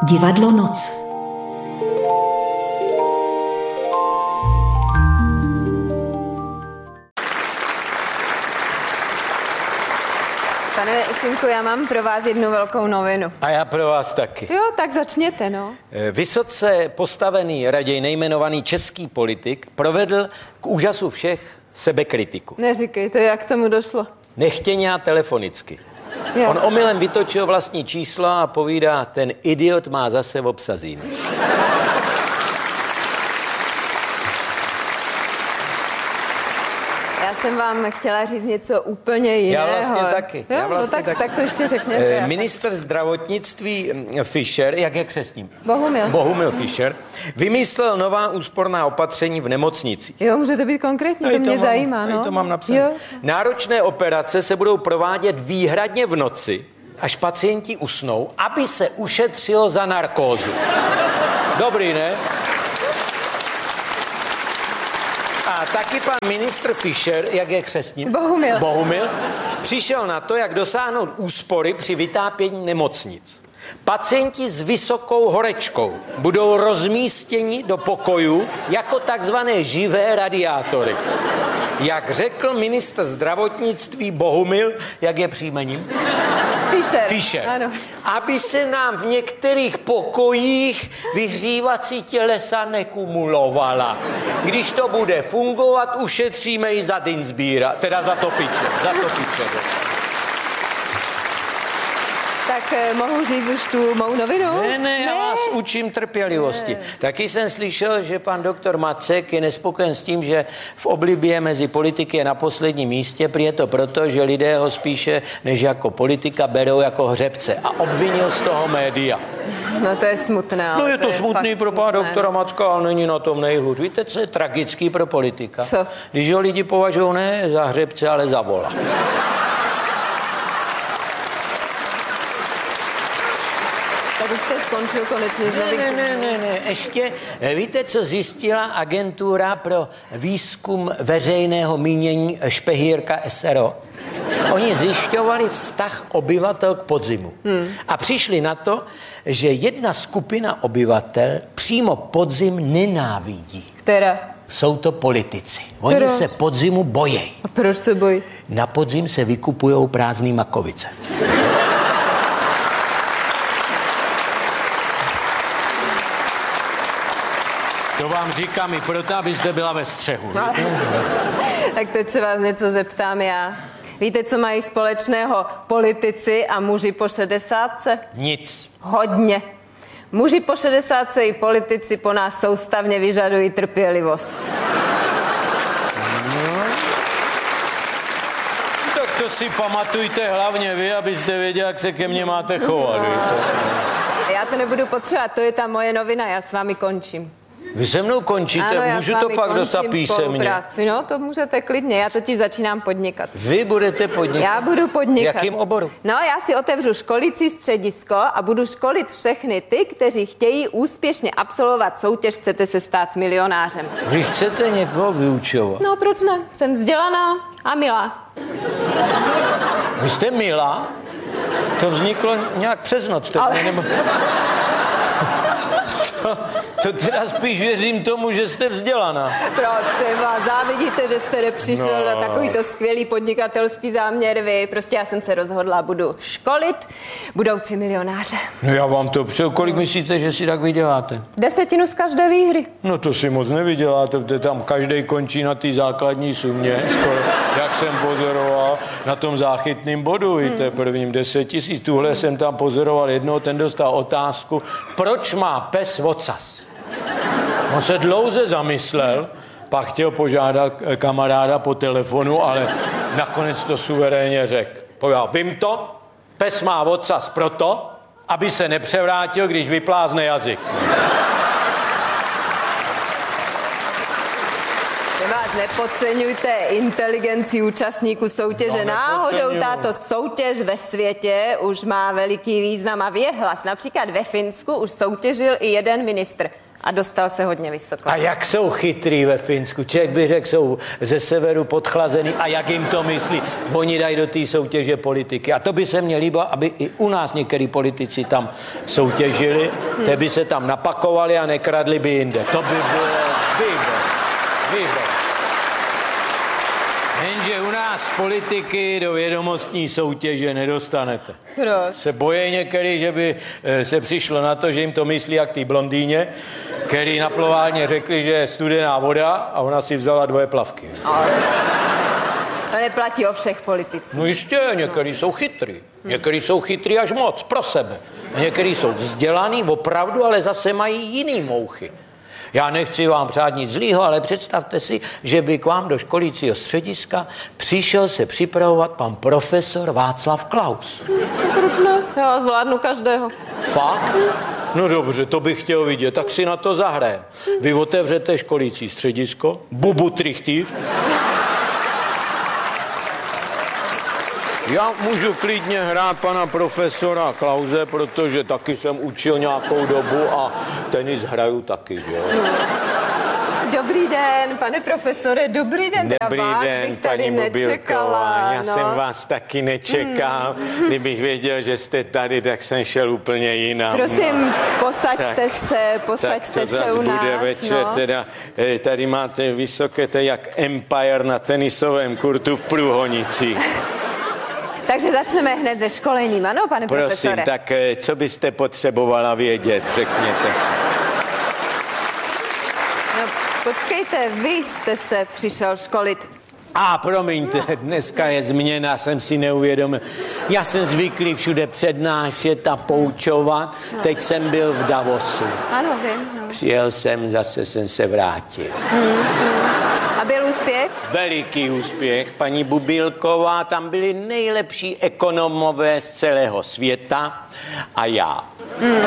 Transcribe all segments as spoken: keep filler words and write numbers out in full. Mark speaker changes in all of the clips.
Speaker 1: Divadlo Noc.
Speaker 2: Pane Šimku, já mám pro vás jednu velkou novinu.
Speaker 3: A já pro vás taky.
Speaker 2: Jo, tak začněte, no.
Speaker 3: Vysoce postavený, raději nejmenovaný český politik provedl k úžasu všech sebekritiku.
Speaker 2: Neříkejte, jak tomu došlo.
Speaker 3: Nechtěně a telefonicky.
Speaker 2: Jo.
Speaker 3: On omylem vytočil vlastní číslo a povídá, ten idiot má zase obsazíny.
Speaker 2: Já jsem vám chtěla říct něco úplně jiného.
Speaker 3: Já vlastně taky.
Speaker 2: Jo,
Speaker 3: Já vlastně
Speaker 2: no tak,
Speaker 3: taky.
Speaker 2: tak to ještě řekněte.
Speaker 3: E, ministr zdravotnictví Fischer, jak je křestním?
Speaker 2: Bohumil.
Speaker 3: Bohumil Fischer, vymyslel nová úsporná opatření v nemocnicích.
Speaker 2: Jo, můžete být konkrétní, to, to mě
Speaker 3: mám,
Speaker 2: zajímá, no.
Speaker 3: To mám napsané. Jo. Náročné operace se budou provádět výhradně v noci, až pacienti usnou, aby se ušetřilo za narkózu. Dobrý, ne? A taky pan ministr Fischer, jak je křestním?
Speaker 2: Bohumil.
Speaker 3: Bohumil, přišel na to, jak dosáhnout úspory při vytápění nemocnic. Pacienti s vysokou horečkou budou rozmístěni do pokojů jako takzvané živé radiátory. Jak řekl ministr zdravotnictví Bohumil, jak je příjmením?
Speaker 2: Fischer.
Speaker 3: Fischer.
Speaker 2: Ano.
Speaker 3: Aby se nám v některých pokojích vyhřívací tělesa nekumulovala. Když to bude fungovat, ušetříme i za Dinsbíra, teda za topiče. Za topiče.
Speaker 2: Tak eh, mohu říct už tu mou novinu?
Speaker 3: Ne, ne, já
Speaker 2: ne.
Speaker 3: vás učím trpělivosti. Ne. Taky jsem slyšel, že pan doktor Macek je nespokojen s tím, že v oblibě mezi politiky je na posledním místě. Prý je to proto, že lidé ho spíše než jako politika berou jako hřebce. A obvinil z toho média.
Speaker 2: No to je smutné.
Speaker 3: No je to,
Speaker 2: to
Speaker 3: smutný pro pana doktora Macka, ale není na tom nejhůř. Víte, co je tragický pro politika?
Speaker 2: Co?
Speaker 3: Když ho lidi považují ne za hřebce, ale za vola.
Speaker 2: Tak už jste skončil konečně.
Speaker 3: Ne, ne, ne, ne, ne, ještě víte, co zjistila agentura pro výzkum veřejného mínění Špehírka S R O? Oni zjišťovali vztah obyvatel k podzimu. Hmm. A přišli na to, že jedna skupina obyvatel přímo podzim nenávidí.
Speaker 2: Která?
Speaker 3: Jsou to politici. Oni
Speaker 2: Která?
Speaker 3: se podzimu bojí.
Speaker 2: A proč se bojí?
Speaker 3: Na podzim se vykupujou prázdný makovice. To vám říkám i proto, abyste byla ve střehu.
Speaker 2: No. Tak teď se vás něco zeptám já. Víte, co mají společného politici a muži po šedesátce?
Speaker 3: Nic.
Speaker 2: Hodně. Muži po šedesátce i politici po nás soustavně vyžadují trpělivost.
Speaker 3: No. Tak to si pamatujte hlavně vy, abyste věděli, jak se ke mně máte chovat.
Speaker 2: No. Já to nebudu potřebovat, to je ta moje novina, já s vámi končím.
Speaker 3: Vy se mnou končíte,
Speaker 2: ano,
Speaker 3: můžu to pak dostat písemně.
Speaker 2: No, to můžete klidně, já totiž začínám podnikat.
Speaker 3: Vy budete podnikat?
Speaker 2: Já budu podnikat.
Speaker 3: Jakým oboru?
Speaker 2: No, já si otevřu školicí středisko a budu školit všechny ty, kteří chtějí úspěšně absolvovat soutěž Chcete se stát milionářem.
Speaker 3: Vy chcete někoho vyučovat?
Speaker 2: No, proč ne? Jsem vzdělaná a milá.
Speaker 3: Vy jste milá? To vzniklo nějak přes noc.
Speaker 2: Ale...
Speaker 3: Nebo... To, to teda spíš věřím tomu, že jste vzdělaná.
Speaker 2: Prosím vás, závidíte, že jste nepřišel
Speaker 3: no.
Speaker 2: na takovýto skvělý podnikatelský záměr vy. Prostě já jsem se rozhodla, budu školit budoucí milionáře.
Speaker 3: No já vám to přeju. Kolik myslíte, že si tak vyděláte?
Speaker 2: Desetinu z každé výhry.
Speaker 3: No to si moc nevyděláte, protože tam každej končí na té základní sumě, skoro, jak jsem pozoroval na tom záchytném bodu, víte, prvním deset tisíc. Tuhle jsem tam pozoroval jednoho, ten dostal otázku, proč má pes ocas? On se dlouze zamyslel, pak chtěl požádat kamaráda po telefonu, ale nakonec to suverénně řekl. Povedal, vím to, pes má ocas proto, aby se nepřevrátil, když vyplázne jazyk.
Speaker 2: Vás nepodceňujte inteligenci účastníků soutěže.
Speaker 3: No,
Speaker 2: náhodou tato soutěž ve světě už má veliký význam a věhlas. Například ve Finsku už soutěžil i jeden ministr. a dostal se hodně vysoko.
Speaker 3: A jak jsou chytrý ve Finsku? Člověk by řekl, jsou ze severu podchlazený a jak jim to myslí? Oni dají do té soutěže politiky. A to by se mně líbilo, aby i u nás některý politici tam soutěžili, hmm. te by se tam napakovali a nekradli by jinde. To by bylo výborné. Výborné. Jenže u nás politiky do vědomostní soutěže nedostanete.
Speaker 2: Proč?
Speaker 3: Se bojí některý, že by se přišlo na to, že jim to myslí jak tý blondýně, který na plovárně řekli, že je studená voda a ona si vzala dvoje plavky.
Speaker 2: Ale to neplatí o všech politicích.
Speaker 3: No jistě, některý jsou chytrý. Některý jsou chytrý až moc, pro sebe. A některý jsou vzdělaný opravdu, ale zase mají jiný mouchy. Já nechci vám přát nic zlýho, ale představte si, že by k vám do školícího střediska přišel se připravovat pan profesor Václav Klaus.
Speaker 2: Proč ne? Já zvládnu každého.
Speaker 3: Fakt? No dobře, to bych chtěl vidět, tak si na to zahrajem. Vy otevřete školící středisko, bubu trichtýř. Já můžu klidně hrát pana profesora Klause, protože taky jsem učil nějakou dobu a tenis hraju taky, jo.
Speaker 2: Dobrý den, pane profesore, dobrý den.
Speaker 1: Dobrý
Speaker 2: vás
Speaker 1: den,
Speaker 2: bych tady
Speaker 1: paní Mobilková. Já
Speaker 2: no.
Speaker 1: jsem vás taky nečekal. Hmm. Kdybych věděl, že jste tady, tak jsem šel úplně jinam.
Speaker 2: Prosím,
Speaker 1: no.
Speaker 2: posaďte
Speaker 1: tak,
Speaker 2: se, posaďte
Speaker 1: tak to
Speaker 2: se
Speaker 1: zas
Speaker 2: u nás.
Speaker 1: bude večer,
Speaker 2: no.
Speaker 1: teda tady máte vysoké, to je jak Empire na tenisovém kurtu v Průhonici.
Speaker 2: Takže začneme hned se školením, ano, pane
Speaker 1: Prosím,
Speaker 2: profesore?
Speaker 1: tak co byste potřebovala vědět, řekněte si.
Speaker 2: No, počkejte, vy jste se přišel školit.
Speaker 3: A promiňte, dneska je změna, jsem si neuvědomil. Já jsem zvyklý všude přednášet a poučovat. No. Teď jsem byl v Davosu.
Speaker 2: Ano, vím. No.
Speaker 3: Přijel jsem, zase jsem se vrátil.
Speaker 2: Hmm, hmm. A byl úspěch?
Speaker 3: Veliký úspěch. Paní Bubilková, tam byli nejlepší ekonomové z celého světa a já. Hmm.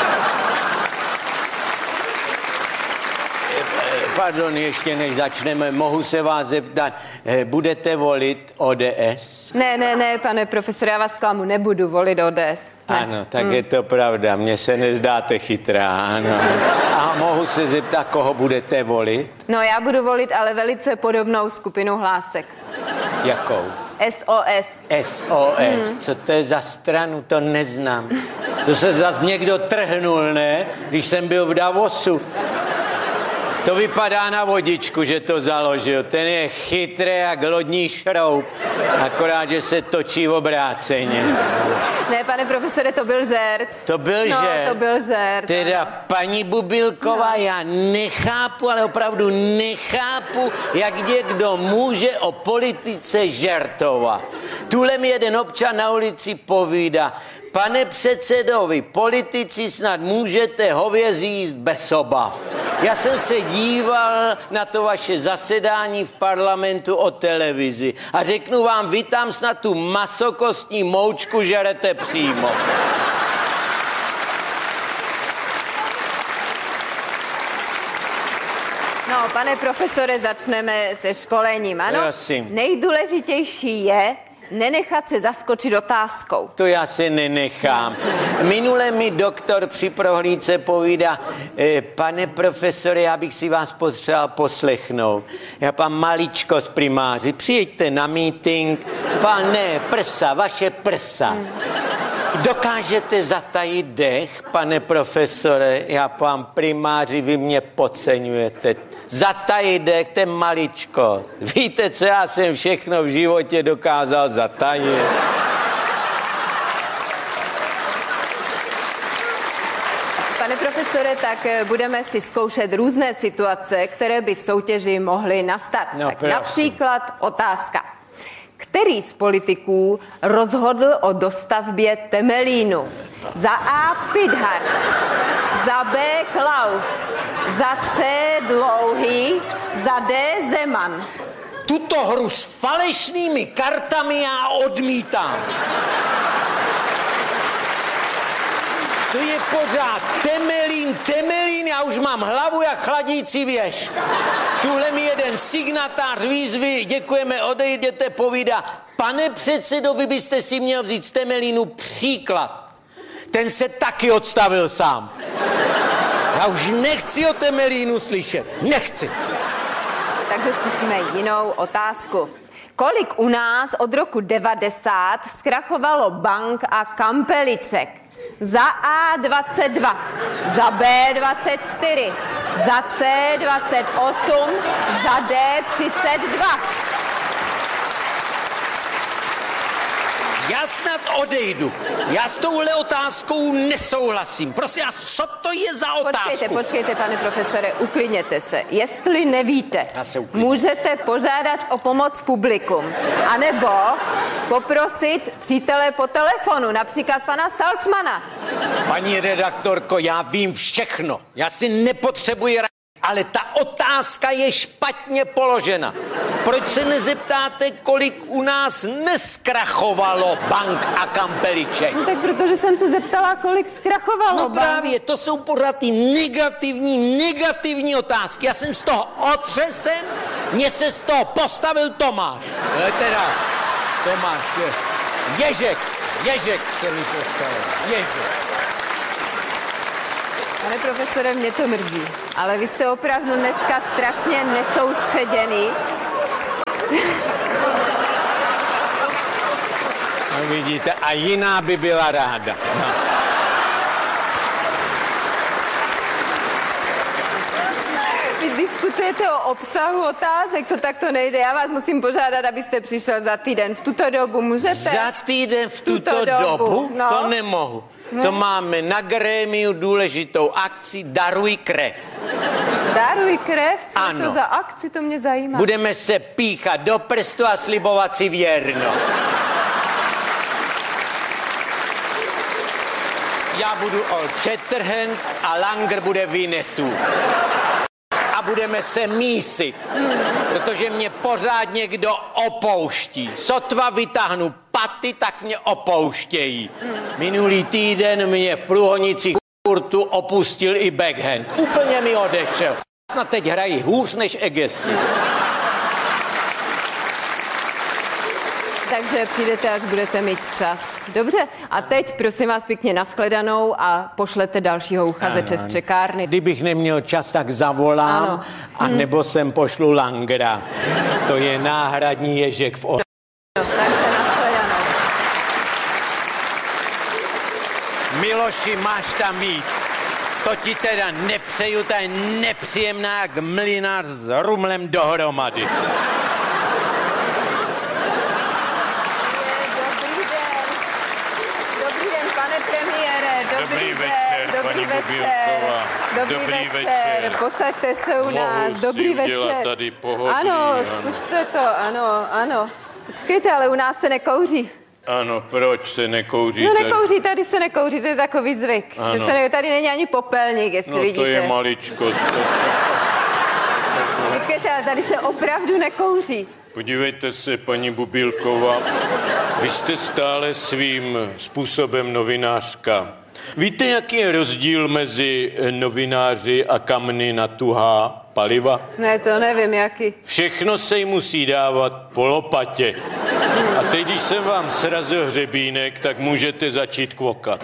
Speaker 3: Pardon, ještě než začneme, mohu se vás zeptat, budete volit O D S?
Speaker 2: Ne, ne, ne, pane profesore, já vás klamu, nebudu volit O D S. Ne.
Speaker 3: Ano, tak hmm. je to pravda, mně se nezdáte chytrá, ano. A mohu se zeptat, koho budete volit?
Speaker 2: No, já budu volit ale velice podobnou skupinu hlásek.
Speaker 3: Jakou?
Speaker 2: S O S.
Speaker 3: S O S, hmm. Co to je za stranu, to neznám. To se zas někdo trhnul, ne? Když jsem byl v Davosu. To vypadá na vodičku, že to založil. Ten je chytrý jak lodní šroub. Akorát, že se točí obráceně.
Speaker 2: Ne, pane profesore, to byl žert.
Speaker 3: To byl
Speaker 2: no,
Speaker 3: žert?
Speaker 2: to byl žert.
Speaker 3: Teda paní Bubilková, no. Já nechápu, ale opravdu nechápu, jak někdo může o politice žertovat. Tuhle mi jeden občan na ulici povídá: pane předsedovi, politici snad můžete hovězí jíst bez obav. Já jsem se díval na to vaše zasedání v parlamentu o televizi a řeknu vám, vy tam snad tu masokostní moučku žerete přímo.
Speaker 2: No, pane profesore, začneme se školením, ano?
Speaker 3: Prosím.
Speaker 2: Nejdůležitější je nenechat se zaskočit otázkou.
Speaker 3: To já se nenechám. Minule mi doktor při prohlídce povídá: eh, pane profesore, já bych si vás potřeboval poslechnout. Já pan maličko z primáři, přijďte na meeting. Pane, prsa, vaše prsa. Hmm. Dokážete zatajit dech, pane profesore? Já pan primáři, vy mě podceňujete. Zatajit dech, ten maličko. Víte, co já jsem všechno v životě dokázal zatajit?
Speaker 2: Pane profesore, tak budeme si zkoušet různé situace, které by v soutěži mohly nastat.
Speaker 3: No,
Speaker 2: tak například otázka. Který z politiků rozhodl o dostavbě Temelínu? Za A. Pithart, za B. Klaus, za C. Dlouhý, za D. Zeman.
Speaker 3: Tuto hru s falešnými kartami já odmítám. To je pořád Temelín, Temelín, já už mám hlavu jak chladící věž. Tuhle mi jeden signatář výzvy, děkujeme, odejděte, povídá: pane předsedo, vy byste si měl vzít z Temelínu příklad. Ten se taky odstavil sám.
Speaker 4: Já už nechci o Temelínu slyšet. Nechci.
Speaker 2: Takže zkusíme jinou otázku. Kolik u nás od roku devadesát zkrachovalo bank a kampeliček? Za A dvacet dva, za B dvacet čtyři, za C dvacet osm, za D třicet dva.
Speaker 4: Já snad odejdu. Já s touhle otázkou nesouhlasím. Prosím vás, co to je za otázku?
Speaker 2: Počkejte, počkejte, pane profesore, uklidněte se. Jestli nevíte, můžete požádat o pomoc publikum, anebo poprosit přítele po telefonu, například pana Salcmana.
Speaker 4: Paní redaktorko, já vím všechno. Já si nepotřebuji radit, ale ta otázka je špatně položena. Proč se nezeptáte, kolik u nás neskrachovalo bank a kampeliček?
Speaker 2: No tak protože jsem se zeptala, kolik zkrachovalo
Speaker 4: No
Speaker 2: bank.
Speaker 4: právě, to jsou pořád ty negativní, negativní otázky. Já jsem z toho otřesen, mně se z toho postavil Tomáš. E, teda, Tomáš, je, Ježek, Ježek se mi postavil, Ježek.
Speaker 2: Pane profesore, mě to mrzí, ale vy jste opravdu dneska strašně nesoustředěný.
Speaker 4: No vidíte, a jiná by byla ráda. No.
Speaker 2: Vy diskutujete o obsahu otázek, to takto nejde. Já vás musím požádat, abyste přišel za týden. V tuto dobu můžete?
Speaker 4: Za týden v tuto,
Speaker 2: tuto
Speaker 4: dobu?
Speaker 2: dobu? No.
Speaker 4: To nemohu. No. To máme na grémiu důležitou akci Daruj krev.
Speaker 2: Daruj krev? Co
Speaker 4: Ano.
Speaker 2: je to za akci? To mě zajímá.
Speaker 4: Budeme se píchat do prstu a slibovat si věrno. Já budu Old Shatterhand a Langer bude Winnetou. A budeme se mísit, protože mě pořád někdo opouští. Sotva vytáhnu paty, tak mě opouštějí. Minulý týden mě v Průhonicích kurtu opustil i backhand. Úplně mi odešel. Snad teď hrají hůř než Egesi.
Speaker 2: Takže přijdete, až budete mít čas. Dobře, a teď prosím vás pěkně nashledanou a pošlete dalšího uchazeče z čekárny.
Speaker 4: Kdybych neměl čas, tak zavolám,
Speaker 2: Ano.
Speaker 4: a nebo sem pošlu Langera. To je náhradní Ježek v o...
Speaker 2: Takže nashledanou.
Speaker 4: Miloši, máš tam mít. To ti teda nepřeju, to je nepříjemná jak mlynář s rumlem dohromady.
Speaker 2: Dobrý den. Dobrý den, pane premiére. Dobrý,
Speaker 1: Dobrý
Speaker 2: den.
Speaker 1: večer,
Speaker 2: Dobrý
Speaker 1: paní
Speaker 2: večer.
Speaker 1: Bubílková.
Speaker 2: Dobrý,
Speaker 1: Dobrý
Speaker 2: večer.
Speaker 1: večer.
Speaker 2: Posaďte se u
Speaker 1: Mohu
Speaker 2: nás.
Speaker 1: si
Speaker 2: Dobrý
Speaker 1: udělat
Speaker 2: večer.
Speaker 1: tady pohodlí,
Speaker 2: Ano,
Speaker 1: ano.
Speaker 2: zkuste to. Ano, ano. Počkejte, ale u nás se nekouří.
Speaker 1: Ano, proč se nekouří?
Speaker 2: No
Speaker 1: tady?
Speaker 2: nekouří, tady se nekouří, to je takový zvyk.
Speaker 1: Ano.
Speaker 2: Že se ne, tady není ani popelník, jestli
Speaker 1: No
Speaker 2: vidíte.
Speaker 1: to je maličkost.
Speaker 2: Počkejte, ale tady se opravdu nekouří.
Speaker 1: Podívejte se, paní Bubílková, vy jste stále svým způsobem novinářka. Víte, jaký je rozdíl mezi novináři a kamny na tuhá paliva?
Speaker 2: Ne, to nevím, jaký.
Speaker 1: Všechno se jí musí dávat po lopatě. A teď, když jsem vám srazil hřebínek, tak můžete začít kvokat.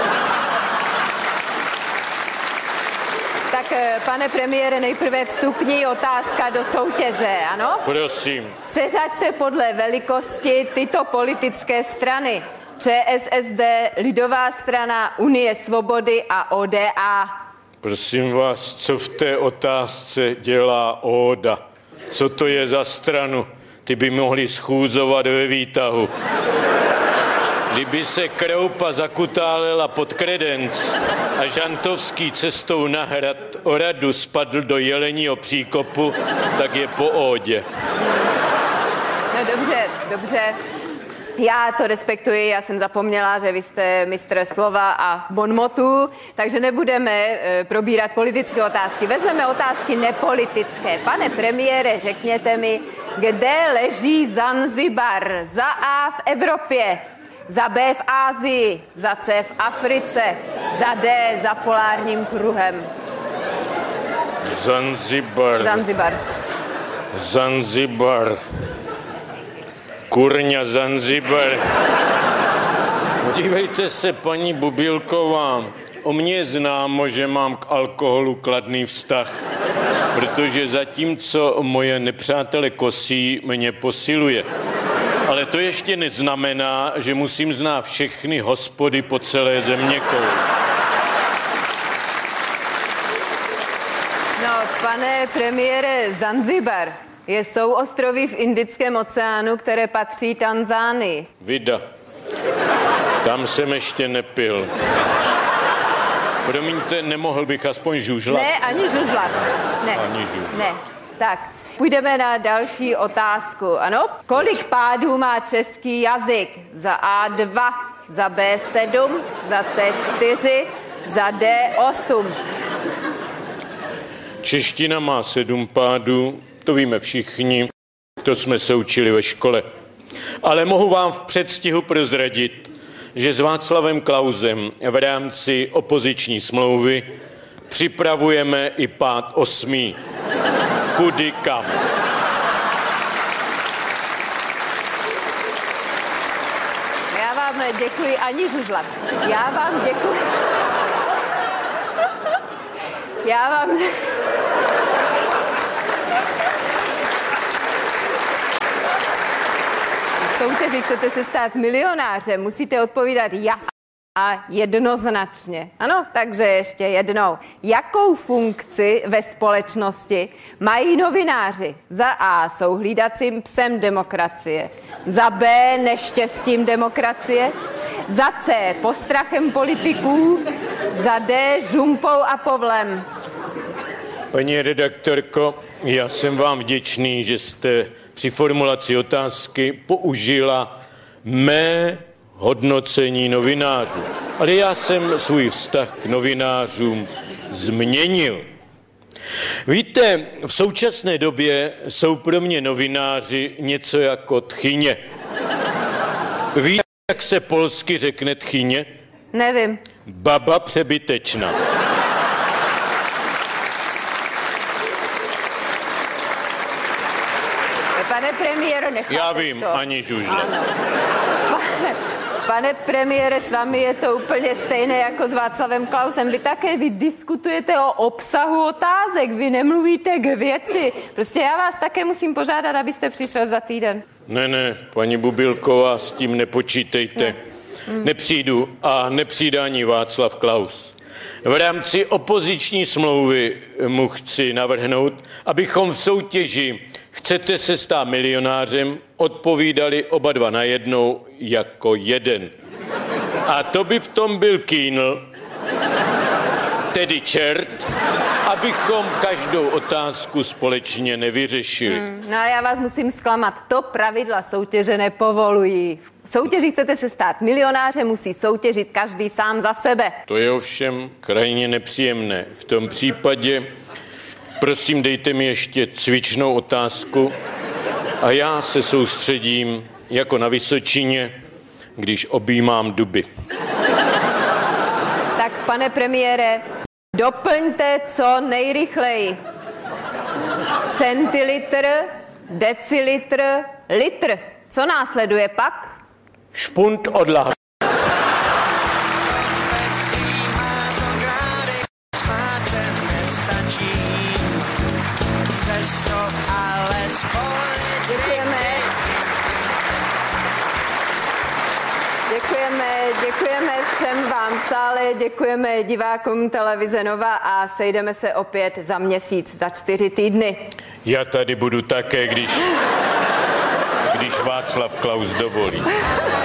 Speaker 2: Tak, eh, pane premiére, nejprve vstupní otázka do soutěže, ano?
Speaker 1: Prosím.
Speaker 2: Seřaďte podle velikosti tyto politické strany. ČSSD, Lidová strana, Unie svobody a O D A.
Speaker 1: Prosím vás, co v té otázce dělá Óda? Co to je za stranu? Ty by mohli schůzovat ve výtahu. Kdyby se Kroupa zakutálela pod kredenc a Žantovský cestou na hrad Oradu spadl do Jeleního příkopu, tak je po Ódě.
Speaker 2: No dobře, dobře. Já to respektuji, já jsem zapomněla, že vy jste mistr slova a bonmotu, takže nebudeme e, probírat politické otázky. Vezmeme otázky nepolitické. Pane premiére, řekněte mi, kde leží Zanzibar? Za A v Evropě, za B v Asii, za C v Africe, za D za polárním kruhem.
Speaker 1: Zanzibar.
Speaker 2: Zanzibar.
Speaker 1: Zanzibar. Kurňa Zanzibar. Podívejte se, paní Bubílková, o mně je známo, že mám k alkoholu kladný vztah, protože zatímco moje nepřátele kosí, mě posiluje. Ale to ještě neznamená, že musím znát všechny hospody po celé zeměkouli.
Speaker 2: No, pane premiére, Zanzibar je souostroví v Indickém oceánu, které patří Tanzánii.
Speaker 1: Vida. Tam jsem ještě nepil. Promiňte, nemohl bych aspoň žužlat?
Speaker 2: Ne, ani žužlat. Ne.
Speaker 1: Ani žužlat.
Speaker 2: Ne. Tak, půjdeme na další otázku. Ano? Kolik pádů má český jazyk? Za A dva, za B sedm, za C čtyři, za D osm.
Speaker 1: Čeština má sedm pádů, to víme všichni, to jsme se učili ve škole. Ale mohu vám v předstihu prozradit, že s Václavem Klausem v rámci opoziční smlouvy připravujeme i pád osmý. Kudy kam?
Speaker 2: Já vám děkuji, ani žužlat. Já vám děkuji. Já vám... Soutěži chcete se stát milionářem, musíte odpovídat jasně a jednoznačně. Ano, takže ještě jednou. Jakou funkci ve společnosti mají novináři? Za A jsou hlídacím psem demokracie, za B neštěstím demokracie, za C postrachem politiků, za D žumpou a povlem.
Speaker 1: Paní redaktorko, já jsem vám vděčný, že jste při formulaci otázky použila mé hodnocení novinářů. Ale já jsem svůj vztah k novinářům změnil. Víte, v současné době jsou pro mě novináři něco jako tchyně. Víte, jak se polsky řekne tchyně?
Speaker 2: Nevím.
Speaker 1: Baba přebytečná.
Speaker 2: Pane premiére, necháte
Speaker 1: Já vím,
Speaker 2: to.
Speaker 1: ani žužle.
Speaker 2: Pane, pane premiére, s vámi je to úplně stejné jako s Václavem Klausem. Vy také vy diskutujete o obsahu otázek, vy nemluvíte k věci. Prostě já vás také musím požádat, abyste přišel za týden.
Speaker 1: Ne, ne, paní Bubilková, s tím nepočítejte. Ne. Nepřijdu a nepřijde ani Václav Klaus. V rámci opoziční smlouvy mu chci navrhnout, abychom v soutěži Chcete se stát milionářem, odpovídali oba dva najednou jako jeden. A to by v tom byl Kýnl, tedy čert, abychom každou otázku společně nevyřešili.
Speaker 2: Hmm, no a já vás musím zklamat, to pravidla soutěže nepovolují. V soutěži chcete se stát milionářem, musí soutěžit každý sám za sebe.
Speaker 1: To je ovšem krajně nepříjemné. V tom případě prosím, dejte mi ještě cvičnou otázku a já se soustředím jako na Vysočině, když objímám duby.
Speaker 2: Tak, pane premiére, doplňte co nejrychleji. Centilitr, decilitr, litr. Co následuje pak?
Speaker 1: Špunt od lahve.
Speaker 2: Děkujeme. Děkujeme, děkujeme všem vám v sále, děkujeme divákům televize Nova a sejdeme se opět za měsíc, za čtyři týdny.
Speaker 1: Já tady budu také, když, když Václav Klaus dovolí.